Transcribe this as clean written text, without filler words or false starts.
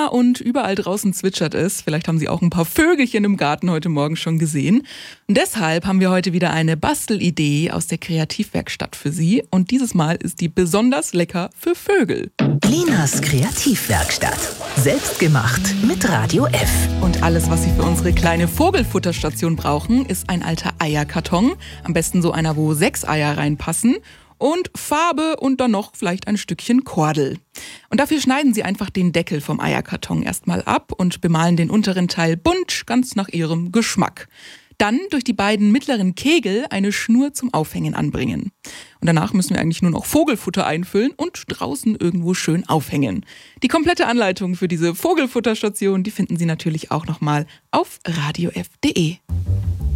Sommer und überall draußen zwitschert es. Vielleicht haben Sie auch ein paar Vögelchen im Garten heute Morgen schon gesehen. Und deshalb haben wir heute wieder eine Bastelidee aus der Kreativwerkstatt für Sie. Und dieses Mal ist die besonders lecker für Vögel. Linas Kreativwerkstatt. Selbstgemacht mit Radio F. Und alles, was Sie für unsere kleine Vogelfutterstation brauchen, ist ein alter Eierkarton. Am besten so einer, wo 6 Eier reinpassen. Und Farbe und dann noch vielleicht ein Stückchen Kordel. Und dafür schneiden Sie einfach den Deckel vom Eierkarton erstmal ab und bemalen den unteren Teil bunt, ganz nach Ihrem Geschmack. Dann durch die beiden mittleren Kegel eine Schnur zum Aufhängen anbringen. Und danach müssen wir eigentlich nur noch Vogelfutter einfüllen und draußen irgendwo schön aufhängen. Die komplette Anleitung für diese Vogelfutterstation, die finden Sie natürlich auch nochmal auf radiof.de.